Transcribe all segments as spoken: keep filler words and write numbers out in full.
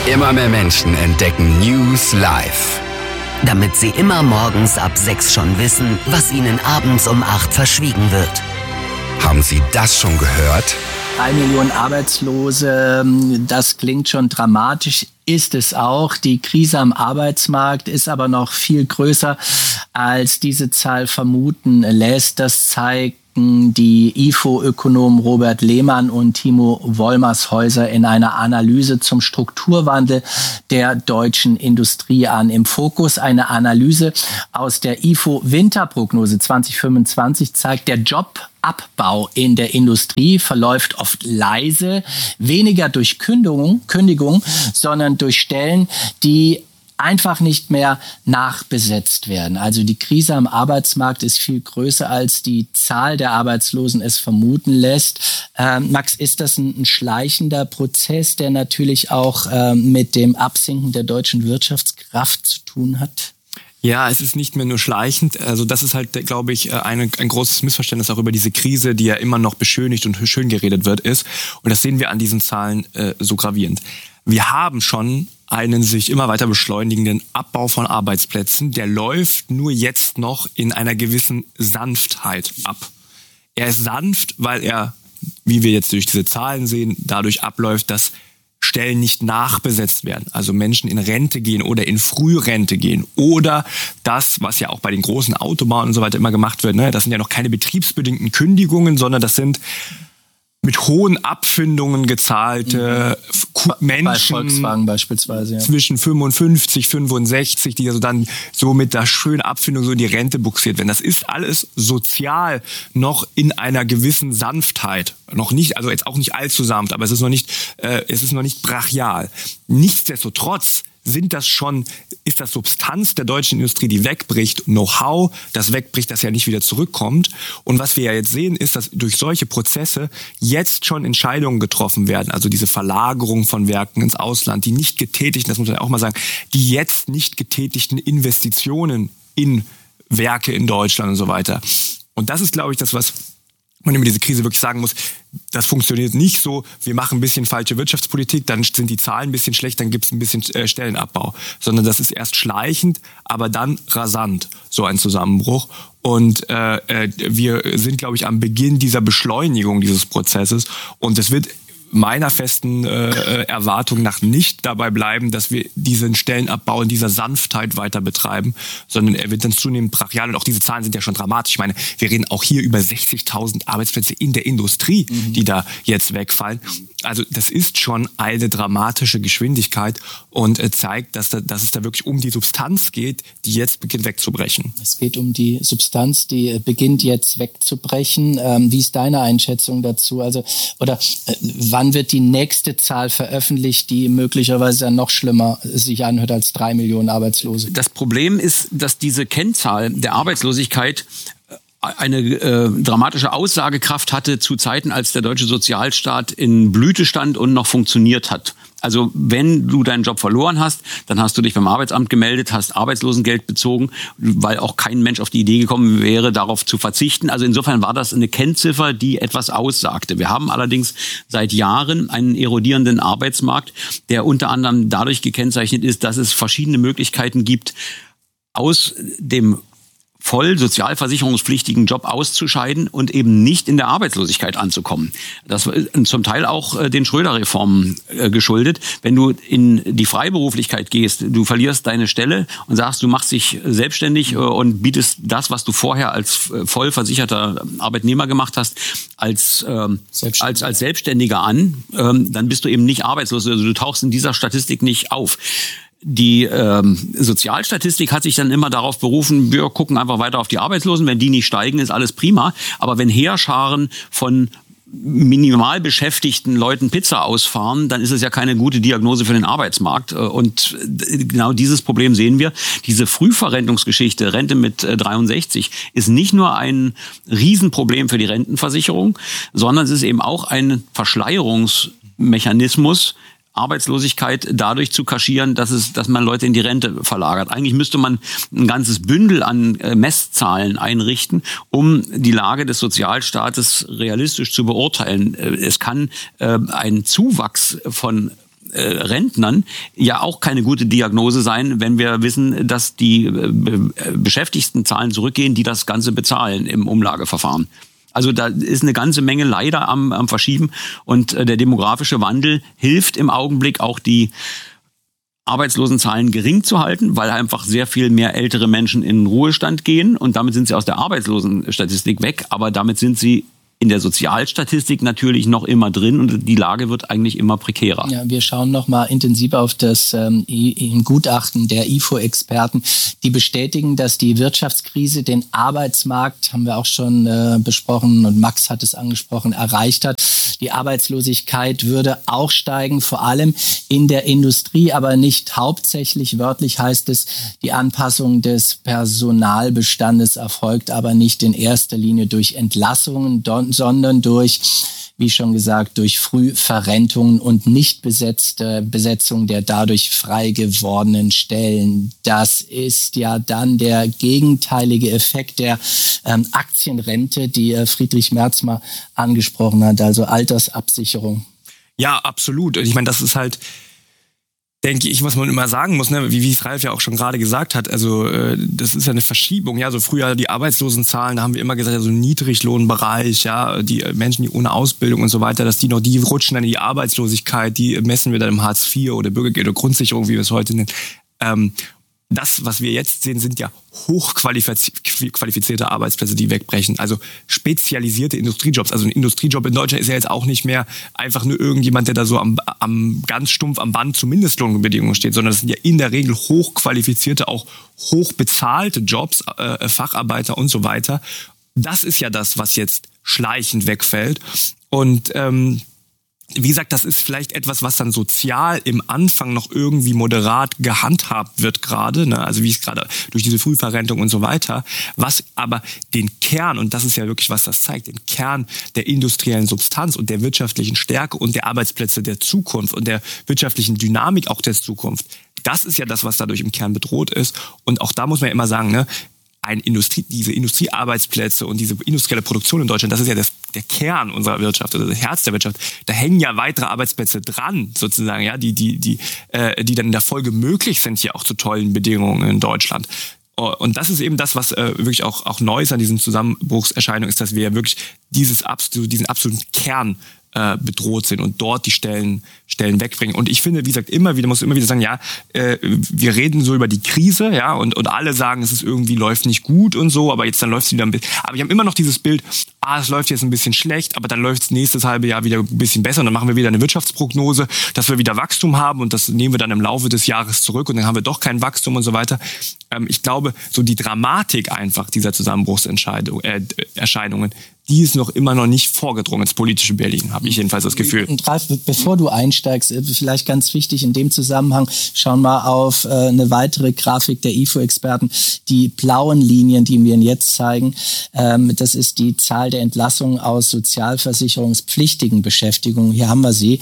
Immer mehr Menschen entdecken News live. Damit sie immer morgens ab sechs schon wissen, was ihnen abends um acht verschwiegen wird. Haben Sie das schon gehört? Drei Millionen Arbeitslose, das klingt schon dramatisch, ist es auch. Die Krise am Arbeitsmarkt ist aber noch viel größer, als diese Zahl vermuten lässt. Das zeigt die I F O-Ökonomen Robert Lehmann und Timo Wollmershäuser in einer Analyse zum Strukturwandel der deutschen Industrie an. Im Fokus eine Analyse aus der I F O-Winterprognose zwanzig fünfundzwanzig zeigt, der Jobabbau in der Industrie verläuft oft leise, weniger durch Kündigung, Kündigung, sondern durch Stellen, die einfach nicht mehr nachbesetzt werden. Also die Krise am Arbeitsmarkt ist viel größer, als die Zahl der Arbeitslosen es vermuten lässt. Ähm, Max, ist das ein, ein schleichender Prozess, der natürlich auch ähm, mit dem Absinken der deutschen Wirtschaftskraft zu tun hat? Ja, es ist nicht mehr nur schleichend. Also das ist halt, glaube ich, eine, ein großes Missverständnis auch über diese Krise, die ja immer noch beschönigt und schön geredet wird, ist. Und das sehen wir an diesen Zahlen äh, so gravierend. Wir haben schon einen sich immer weiter beschleunigenden Abbau von Arbeitsplätzen. Der läuft nur jetzt noch in einer gewissen Sanftheit ab. Er ist sanft, weil er, wie wir jetzt durch diese Zahlen sehen, dadurch abläuft, dass Stellen nicht nachbesetzt werden. Also Menschen in Rente gehen oder in Frührente gehen. Oder das, was ja auch bei den großen Autobahnen und so weiter immer gemacht wird, ne, das sind ja noch keine betriebsbedingten Kündigungen, sondern das sind mit hohen Abfindungen gezahlte mhm. Menschen. Bei Volkswagen beispielsweise, ja. Zwischen fünfundfünfzig, fünfundsechzig, die also dann so mit der schönen Abfindung so in die Rente buxiert werden. Das ist alles sozial noch in einer gewissen Sanftheit. Noch nicht, also jetzt auch nicht allzu sanft, aber es ist noch nicht, äh, es ist noch nicht brachial. Nichtsdestotrotz sind das schon, ist das Substanz der deutschen Industrie, die wegbricht, Know-how, das wegbricht, das ja nicht wieder zurückkommt. Und was wir ja jetzt sehen, ist, dass durch solche Prozesse jetzt schon Entscheidungen getroffen werden, also diese Verlagerung von Werken ins Ausland, die nicht getätigten, das muss man auch mal sagen, die jetzt nicht getätigten Investitionen in Werke in Deutschland und so weiter. Und das ist, glaube ich, das, was man über diese Krise wirklich sagen muss, das funktioniert nicht so, wir machen ein bisschen falsche Wirtschaftspolitik, dann sind die Zahlen ein bisschen schlecht, dann gibt es ein bisschen äh, Stellenabbau. Sondern das ist erst schleichend, aber dann rasant, so ein Zusammenbruch. Und äh, äh, wir sind, glaube ich, am Beginn dieser Beschleunigung dieses Prozesses. Und es wird meiner festen äh, Erwartung nach nicht dabei bleiben, dass wir diesen Stellenabbau in dieser Sanftheit weiter betreiben, sondern er wird dann zunehmend brachial. Und auch diese Zahlen sind ja schon dramatisch. Ich meine, wir reden auch hier über sechzigtausend Arbeitsplätze in der Industrie, mhm. die da jetzt wegfallen. Also das ist schon eine dramatische Geschwindigkeit und äh, zeigt, dass, da, dass es da wirklich um die Substanz geht, die jetzt beginnt wegzubrechen. Es geht um die Substanz, die beginnt jetzt wegzubrechen. Ähm, wie ist deine Einschätzung dazu? Also oder äh, wann wird die nächste Zahl veröffentlicht, die möglicherweise dann noch schlimmer sich anhört als drei Millionen Arbeitslose? Das Problem ist, dass diese Kennzahl der Arbeitslosigkeit eine äh, dramatische Aussagekraft hatte zu Zeiten, als der deutsche Sozialstaat in Blüte stand und noch funktioniert hat. Also wenn du deinen Job verloren hast, dann hast du dich beim Arbeitsamt gemeldet, hast Arbeitslosengeld bezogen, weil auch kein Mensch auf die Idee gekommen wäre, darauf zu verzichten. Also insofern war das eine Kennziffer, die etwas aussagte. Wir haben allerdings seit Jahren einen erodierenden Arbeitsmarkt, der unter anderem dadurch gekennzeichnet ist, dass es verschiedene Möglichkeiten gibt, aus dem voll sozialversicherungspflichtigen Job auszuscheiden und eben nicht in der Arbeitslosigkeit anzukommen. Das ist zum Teil auch den Schröder-Reformen geschuldet. Wenn du in die Freiberuflichkeit gehst, du verlierst deine Stelle und sagst, du machst dich selbstständig und bietest das, was du vorher als voll versicherter Arbeitnehmer gemacht hast, als, ähm, als, als Selbstständiger an, ähm, dann bist du eben nicht arbeitslos. Also du tauchst in dieser Statistik nicht auf. Die ähm, Sozialstatistik hat sich dann immer darauf berufen, wir gucken einfach weiter auf die Arbeitslosen. Wenn die nicht steigen, ist alles prima. Aber wenn Heerscharen von minimal beschäftigten Leuten Pizza ausfahren, dann ist es ja keine gute Diagnose für den Arbeitsmarkt. Und genau dieses Problem sehen wir. Diese Frühverrentungsgeschichte, Rente mit dreiundsechzig, ist nicht nur ein Riesenproblem für die Rentenversicherung, sondern es ist eben auch ein Verschleierungsmechanismus, Arbeitslosigkeit dadurch zu kaschieren, dass es, dass man Leute in die Rente verlagert. Eigentlich müsste man ein ganzes Bündel an äh, Messzahlen einrichten, um die Lage des Sozialstaates realistisch zu beurteilen. Äh, es kann äh, ein Zuwachs von äh, Rentnern ja auch keine gute Diagnose sein, wenn wir wissen, dass die äh, Beschäftigtenzahlen zurückgehen, die das Ganze bezahlen im Umlageverfahren. Also da ist eine ganze Menge leider am, am Verschieben und äh, der demografische Wandel hilft im Augenblick auch die Arbeitslosenzahlen gering zu halten, weil einfach sehr viel mehr ältere Menschen in den Ruhestand gehen und damit sind sie aus der Arbeitslosenstatistik weg, aber damit sind sie in der Sozialstatistik natürlich noch immer drin und die Lage wird eigentlich immer prekärer. Ja, wir schauen noch mal intensiver auf das ähm, im Gutachten der I F O-Experten. Die bestätigen, dass die Wirtschaftskrise den Arbeitsmarkt, haben wir auch schon äh, besprochen und Max hat es angesprochen, erreicht hat. Die Arbeitslosigkeit würde auch steigen, vor allem in der Industrie, aber nicht hauptsächlich. Wörtlich heißt es, die Anpassung des Personalbestandes erfolgt aber nicht in erster Linie durch Entlassungen, sondern durch, wie schon gesagt, durch Frühverrentungen und nicht besetzte Besetzung der dadurch frei gewordenen Stellen. Das ist ja dann der gegenteilige Effekt der ähm, Aktienrente, die äh, Friedrich Merz mal angesprochen hat, also Altersabsicherung. Ja, absolut. Ich meine, das ist halt, denke ich, was man immer sagen muss, ne? wie, wie es Ralf ja auch schon gerade gesagt hat, also äh, das ist ja eine Verschiebung, ja, so früher die Arbeitslosenzahlen, da haben wir immer gesagt, so also Niedriglohnbereich, ja, die Menschen, die ohne Ausbildung und so weiter, dass die noch, die rutschen dann in die Arbeitslosigkeit, die messen wir dann im Hartz vier oder Bürgergeld oder Grundsicherung, wie wir es heute nennen. Ähm, Das, was wir jetzt sehen, sind ja hochqualifizierte Arbeitsplätze, die wegbrechen. Also spezialisierte Industriejobs. Also ein Industriejob in Deutschland ist ja jetzt auch nicht mehr einfach nur irgendjemand, der da so am, am ganz stumpf am Band zu Mindestlohnbedingungen steht, sondern das sind ja in der Regel hochqualifizierte, auch hochbezahlte Jobs, äh, Facharbeiter und so weiter. Das ist ja das, was jetzt schleichend wegfällt. Und ähm, wie gesagt, das ist vielleicht etwas, was dann sozial im Anfang noch irgendwie moderat gehandhabt wird gerade, ne? Also wie es gerade durch diese Frühverrentung und so weiter, was aber den Kern, und das ist ja wirklich, was das zeigt, den Kern der industriellen Substanz und der wirtschaftlichen Stärke und der Arbeitsplätze der Zukunft und der wirtschaftlichen Dynamik auch der Zukunft, das ist ja das, was dadurch im Kern bedroht ist. Und auch da muss man ja immer sagen, ne, ein Industrie, diese Industriearbeitsplätze und diese industrielle Produktion in Deutschland, das ist ja das, der Kern unserer Wirtschaft oder das Herz der Wirtschaft. Da hängen ja weitere Arbeitsplätze dran, sozusagen, ja, die, die, die, äh, die dann in der Folge möglich sind hier auch zu tollen Bedingungen in Deutschland. Und das ist eben das, was äh, wirklich auch, auch neu ist an diesen Zusammenbruchserscheinungen, ist, dass wir ja wirklich dieses absolut, diesen absoluten Kern äh, bedroht sind und dort die Stellen Stellen wegbringen. Und ich finde, wie gesagt, immer wieder, muss immer wieder sagen, ja, äh, wir reden so über die Krise, ja, und, und alle sagen, es ist irgendwie, läuft nicht gut und so, aber jetzt dann läuft es wieder ein bisschen. Aber wir haben immer noch dieses Bild, ah, es läuft jetzt ein bisschen schlecht, aber dann läuft es nächstes halbe Jahr wieder ein bisschen besser und dann machen wir wieder eine Wirtschaftsprognose, dass wir wieder Wachstum haben und das nehmen wir dann im Laufe des Jahres zurück und dann haben wir doch kein Wachstum und so weiter. Ähm, ich glaube, so die Dramatik einfach dieser Zusammenbruchserscheinungen, äh, Erscheinungen, die ist noch immer noch nicht vorgedrungen ins politische Berlin, habe ich jedenfalls das Gefühl. Und Ralf, bevor du einsteigst, vielleicht ganz wichtig in dem Zusammenhang, schauen wir auf äh, eine weitere Grafik der I F O-Experten. Die blauen Linien, die wir jetzt zeigen, ähm, das ist die Zahl der Entlassungen aus sozialversicherungspflichtigen Beschäftigungen. Hier haben wir sie.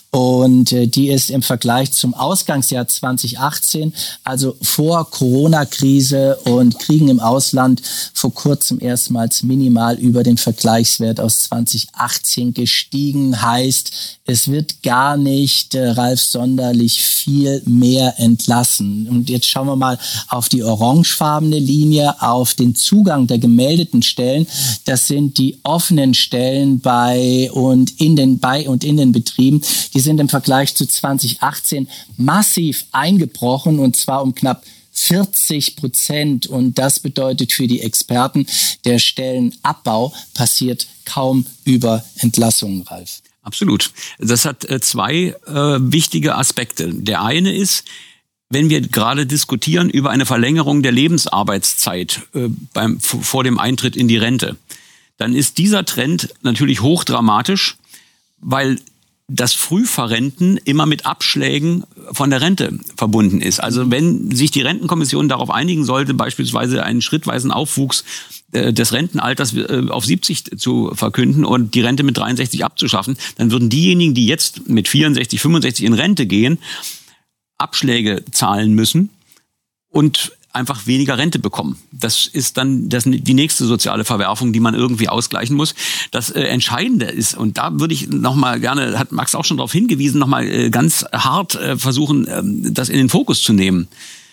Und äh, die ist im Vergleich zum Ausgangsjahr zwanzig achtzehn, also vor Corona-Krise und Kriegen im Ausland, vor kurzem erstmals minimal über den Vergleichswert aus zwanzig achtzehn gestiegen. Heißt, es wird gar nicht, äh, Ralf, sonderlich viel mehr entlassen. Und jetzt schauen wir mal auf die orangefarbene Linie, auf den Zugang der gemeldeten Stellen. Das sind die offenen Stellen bei und in den, bei und in den Betrieben. Die sind im Vergleich zu zwanzig achtzehn massiv eingebrochen und zwar um knapp vierzig Prozent. Und das bedeutet für die Experten, der Stellenabbau passiert kaum über Entlassungen, Ralf. Absolut. Das hat äh, zwei äh, wichtige Aspekte. Der eine ist, wenn wir gerade diskutieren über eine Verlängerung der Lebensarbeitszeit äh, beim, vor dem Eintritt in die Rente, dann ist dieser Trend natürlich hochdramatisch, weil das Frühverrenten immer mit Abschlägen von der Rente verbunden ist. Also wenn sich die Rentenkommission darauf einigen sollte, beispielsweise einen schrittweisen Aufwuchs äh, des Rentenalters äh, auf siebzig zu verkünden und die Rente mit dreiundsechzig abzuschaffen, dann würden diejenigen, die jetzt mit vierundsechzig, fünfundsechzig in Rente gehen, Abschläge zahlen müssen und einfach weniger Rente bekommen. Das ist dann das, die nächste soziale Verwerfung, die man irgendwie ausgleichen muss. Das äh, Entscheidende ist, und da würde ich noch mal gerne, hat Max auch schon darauf hingewiesen, noch mal äh, ganz hart äh, versuchen, äh, das in den Fokus zu nehmen.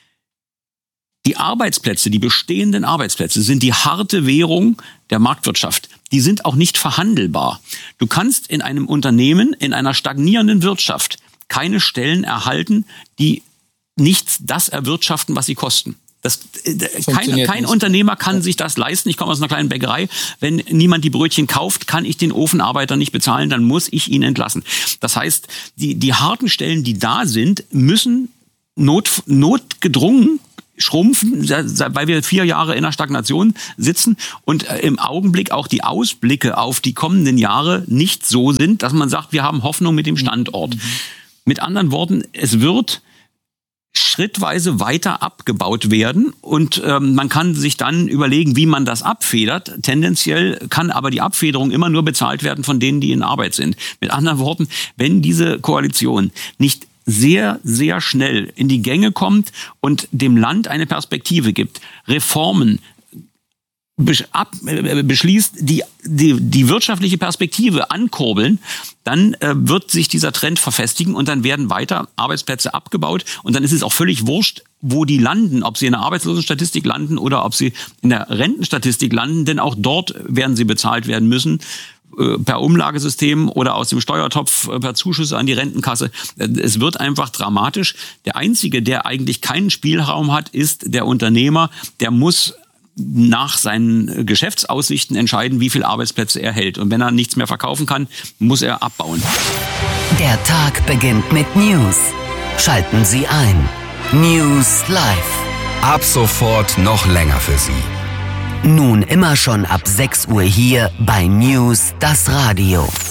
Die Arbeitsplätze, die bestehenden Arbeitsplätze sind die harte Währung der Marktwirtschaft. Die sind auch nicht verhandelbar. Du kannst in einem Unternehmen, in einer stagnierenden Wirtschaft keine Stellen erhalten, die nicht das erwirtschaften, was sie kosten. Das, kein kein Unternehmer kann sich das leisten. Ich komme aus einer kleinen Bäckerei. Wenn niemand die Brötchen kauft, kann ich den Ofenarbeiter nicht bezahlen, dann muss ich ihn entlassen. Das heißt, die, die harten Stellen, die da sind, müssen not, notgedrungen schrumpfen, weil wir vier Jahre in der Stagnation sitzen und im Augenblick auch die Ausblicke auf die kommenden Jahre nicht so sind, dass man sagt, wir haben Hoffnung mit dem Standort. Mhm. Mit anderen Worten, es wird schrittweise weiter abgebaut werden und ähm, man kann sich dann überlegen, wie man das abfedert. Tendenziell kann aber die Abfederung immer nur bezahlt werden von denen, die in Arbeit sind. Mit anderen Worten, wenn diese Koalition nicht sehr, sehr schnell in die Gänge kommt und dem Land eine Perspektive gibt, Reformen ab, äh, beschließt, die, die die wirtschaftliche Perspektive ankurbeln, dann äh, wird sich dieser Trend verfestigen und dann werden weiter Arbeitsplätze abgebaut und dann ist es auch völlig wurscht, wo die landen, ob sie in der Arbeitslosenstatistik landen oder ob sie in der Rentenstatistik landen, denn auch dort werden sie bezahlt werden müssen, per Umlagesystem oder aus dem Steuertopf per Zuschüsse an die Rentenkasse. Es wird einfach dramatisch. Der Einzige, der eigentlich keinen Spielraum hat, ist der Unternehmer. Der muss nach seinen Geschäftsaussichten entscheiden, wie viele Arbeitsplätze er hält. Und wenn er nichts mehr verkaufen kann, muss er abbauen. Der Tag beginnt mit News. Schalten Sie ein. News Live. Ab sofort noch länger für Sie. Nun immer schon ab sechs Uhr hier bei News, das Radio.